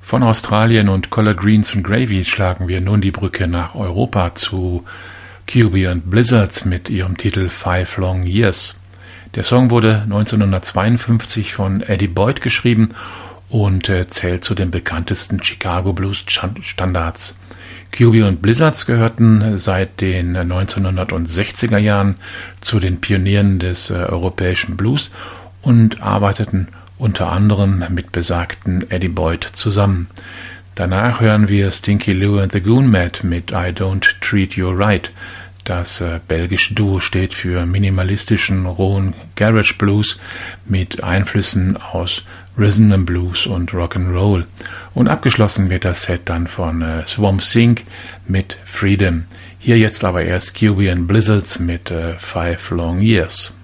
Von Australien und Collard Greens and Gravy schlagen wir nun die Brücke nach Europa zu QB and Blizzards mit ihrem Titel Five Long Years. Der Song wurde 1952 von Eddie Boyd geschrieben und zählt zu den bekanntesten Chicago Blues Standards. QB und Blizzards gehörten seit den 1960er Jahren zu den Pionieren des europäischen Blues und arbeiteten unter anderem mit besagten Eddie Boyd zusammen. Danach hören wir Stinky Lou and the Goon Mat mit I Don't Treat You Right. Das belgische Duo steht für minimalistischen, rohen Garage Blues mit Einflüssen aus Rhythm and Blues und Rock'n'Roll. Und abgeschlossen wird das Set dann von Swamp Thing mit Freedom. Hier jetzt aber erst QB and Blizzards mit Five Long Years.